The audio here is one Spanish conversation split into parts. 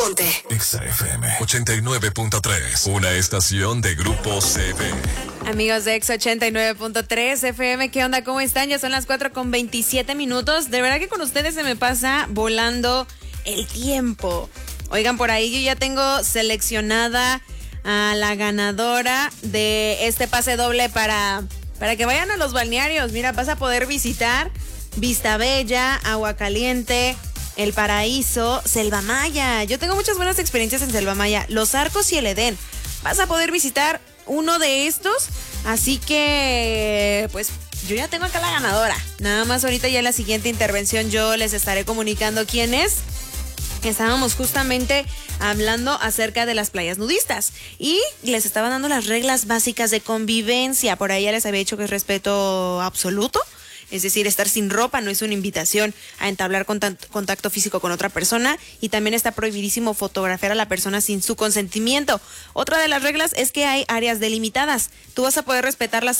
Ponte Exa FM 89.3, una estación de Grupo CB. Amigos de Exa 89.3 FM, ¿qué onda? ¿Cómo están? Ya son las 4:27. De verdad que con ustedes se me pasa volando el tiempo. Oigan, por ahí yo ya tengo seleccionada a la ganadora de este pase doble para que vayan a los balnearios. Mira, vas a poder visitar Vista Bella, Agua Caliente, El Paraíso, Selva Maya. Yo tengo muchas buenas experiencias en Selva Maya, Los Arcos y el Edén. Vas a poder visitar uno de estos, así que pues yo ya tengo acá la ganadora. Nada más ahorita ya en la siguiente intervención yo les estaré comunicando quién es. Estábamos justamente hablando acerca de las playas nudistas y les estaba dando las reglas básicas de convivencia. Por ahí ya les había dicho que es respeto absoluto. Es decir, estar sin ropa no es una invitación a entablar contacto físico con otra persona, y también está prohibidísimo fotografiar a la persona sin su consentimiento. Otra de las reglas es que hay áreas delimitadas. Tú vas a poder respetar las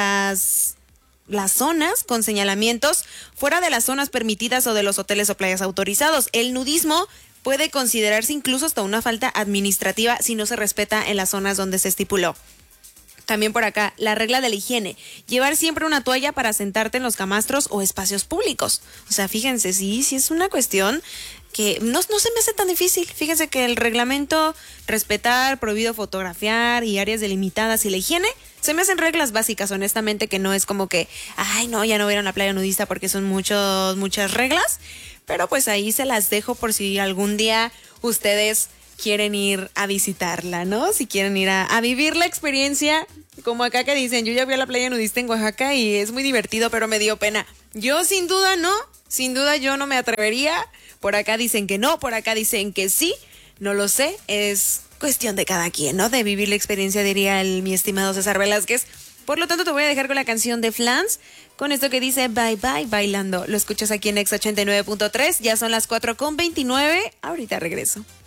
zonas con señalamientos fuera de las zonas permitidas o de los hoteles o playas autorizados. El nudismo puede considerarse incluso hasta una falta administrativa si no se respeta en las zonas donde se estipuló. También por acá, la regla de la higiene. Llevar siempre una toalla para sentarte en los camastros o espacios públicos. O sea, fíjense, sí es una cuestión que no se me hace tan difícil. Fíjense que el reglamento, respetar, prohibido fotografiar y áreas delimitadas y la higiene, se me hacen reglas básicas, honestamente, que no es como que, ay, no, ya no voy a ir a una playa nudista porque son muchas reglas. Pero pues ahí se las dejo por si algún día ustedes quieren ir a visitarla, ¿no? Si quieren ir a vivir la experiencia, como acá que dicen, yo ya fui a la playa nudista en Oaxaca y es muy divertido, pero me dio pena. Yo sin duda yo no me atrevería. Por acá dicen que no, por acá dicen que sí, no lo sé, es cuestión de cada quien, ¿no? De vivir la experiencia, diría mi estimado César Velázquez. Por lo tanto, te voy a dejar con la canción de Flans, con esto que dice Bye Bye Bailando. Lo escuchas aquí en Exa 89.3, ya son las 4:29, ahorita regreso.